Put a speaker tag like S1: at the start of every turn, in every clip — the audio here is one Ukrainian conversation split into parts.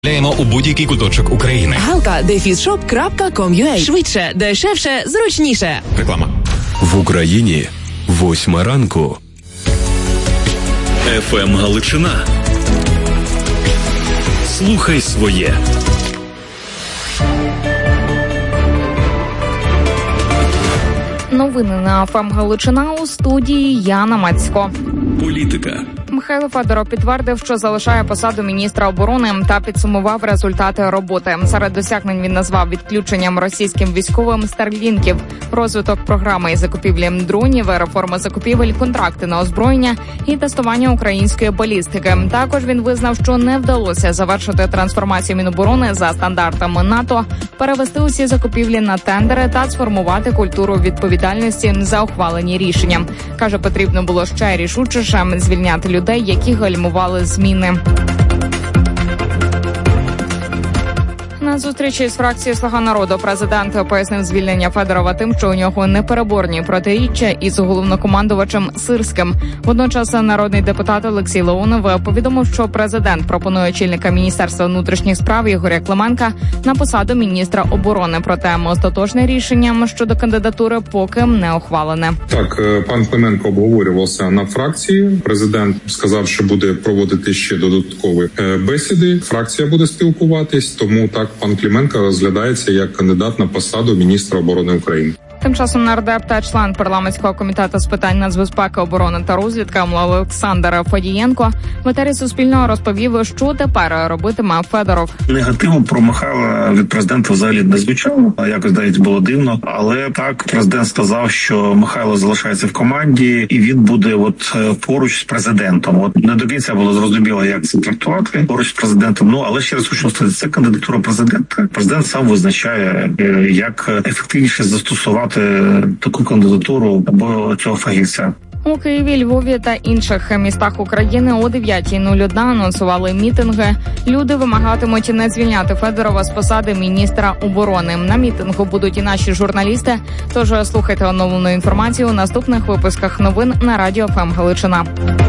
S1: Ляємо у будь-який куточок України.
S2: Галка-shop.com.ua. Швидше, дешевше, зручніше.
S1: Реклама.
S3: В Україні 8 ранку.
S4: ФМ Галичина. Слухай своє.
S5: Новини на ФМ Галичина, у студії Яна Мацько.
S4: Політика.
S5: Михайло Федоров підтвердив, що залишає посаду міністра оборони та підсумував результати роботи. Серед досягнень він назвав відключенням російським військовим старлінків, розвиток програми із закупівлі дронів, реформи закупівель, контракти на озброєння і тестування української балістики. Також він визнав, що не вдалося завершити трансформацію Міноборони за стандартами НАТО, перевести усі закупівлі на тендери та сформувати культуру відповідальності за ухвалені рішення. Каже, потрібно було ще рішучіше звільняти людей, які гальмували зміни. На зустрічі з фракцією «Слуга народу» президент пояснив звільнення Федорова тим, що у нього непереборні протиріччя із головнокомандувачем Сирським. Водночас народний депутат Олексій Леонов повідомив, що президент пропонує очільника Міністерства внутрішніх справ Ігоря Клименка на посаду міністра оборони. Проте остаточне рішення щодо кандидатури поки не ухвалене.
S6: Так, пан Клименко обговорювався на фракції. Президент сказав, що буде проводити ще додаткові бесіди. Фракція буде спілкуватись, тому так пан Клименко розглядається як кандидат на посаду міністра оборони України.
S5: Тим часом нардеп та член парламентського комітету з питань нацбезпеки, оборони та розвідки Олександр Фадієнко в етері Суспільного розповів, що тепер робитиме Федоров.
S7: Негативу про Михайла від президента взагалі не звучало, а якось навіть було дивно. Але так, президент сказав, що Михайло залишається в команді і він буде поруч з президентом. Не до кінця було зрозуміло, як це трактувати поруч з президентом. Але ще раз хочу сказати, це кандидатура президента. Президент сам визначає, як ефективніше застосувати таку кандидатуру або цього фахівця.
S5: У Києві, Львові та інших містах України о 9:01 анонсували мітинги. Люди вимагатимуть не звільняти Федорова з посади міністра оборони. На мітингу будуть і наші журналісти. Тож слухайте оновлену інформацію у наступних випусках новин на радіо ФМ Галичина.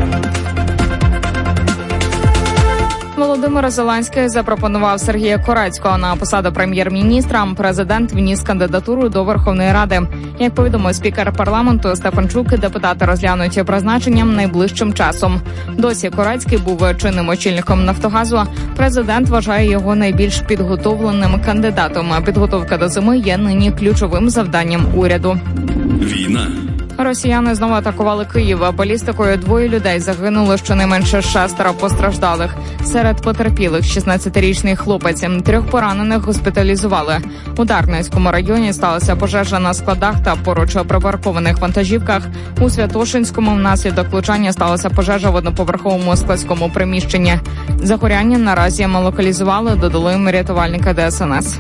S5: Володимир Зеленський запропонував Сергія Корецького на посаду прем'єр-міністра. Президент вніс кандидатуру до Верховної Ради. Як повідомив спікер парламенту Стефанчук, депутати розглянуть призначенням найближчим часом. Досі Корецький був чинним очільником «Нафтогазу». Президент вважає його найбільш підготовленим кандидатом. Підготовка до зими є нині ключовим завданням уряду.
S4: Війна.
S5: Росіяни знову атакували Київ. Балістикою 2 людей загинули, щонайменше 6 постраждалих. Серед потерпілих 16-річний хлопець. 3 поранених госпіталізували. У Дарницькому районі сталася пожежа на складах та поруч припаркованих вантажівках. У Святошинському внаслідок влучання сталася пожежа в одноповерховому складському приміщенні. Загоряння наразі локалізували, додали рятувальники ДСНС.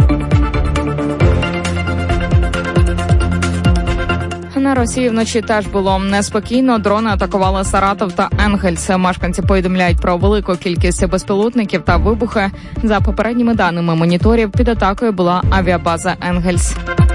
S5: На Росії вночі теж було неспокійно. Дрони атакували Саратов та Енгельс. Мешканці повідомляють про велику кількість безпілотників та вибухи. За попередніми даними моніторів, під атакою була авіабаза Енгельс.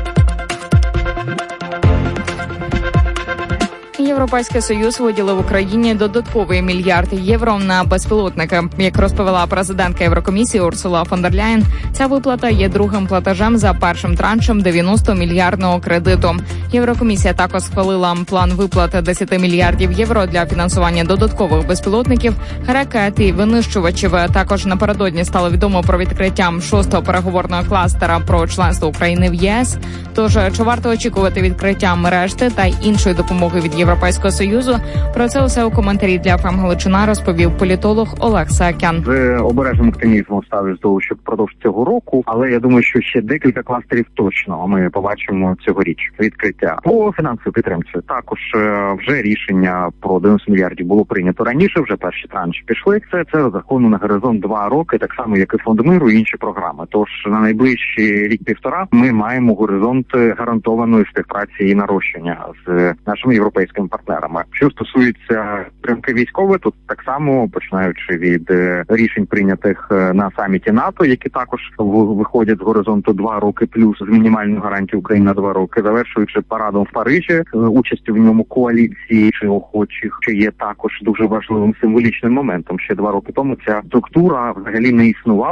S5: Європейський Союз виділив Україні додатковий $1 мільярд на безпілотники. Як розповіла президентка Єврокомісії Урсула фон дер Ляєн, ця виплата є другим платежем за першим траншем 90-мільярдного кредиту. Єврокомісія також схвалила план виплати $10 мільярдів для фінансування додаткових безпілотників, ракет і винищувачів. Також напередодні стало відомо про відкриття 6-го переговорного кластера про членство України в ЄС. Тож, чи варто очікувати відкриття решти та іншої допомоги від Європейського Союзу? Про це усе у коментарі для ФМ Галичина розповів політолог Олег Саакян.
S8: З обережним оптимізмом ставлюсь до що впродовж цього року, але я думаю, що ще декілька кластерів точно ми побачимо цьогоріч відкриття. По фінансовій підтримці також вже рішення про 90 мільярдів було прийнято раніше, вже перші транші пішли. Це розраховано на горизонт 2 роки, так само як і Фонд миру і інші програми. Тож на найближчі рік-півтора ми маємо горизонт гарантованої співпраці і нарощення з нашими європейськими партнерами. Що стосується підтримки військової, тут так само, починаючи від рішень, прийнятих на саміті НАТО, які також виходять з горизонту 2 роки плюс з мінімальною гарантією України на 2 роки, завершуючи парадом в Парижі, участю в ньому коаліції чи охочих, що є також дуже важливим символічним моментом. Ще 2 роки тому ця структура взагалі не існувала.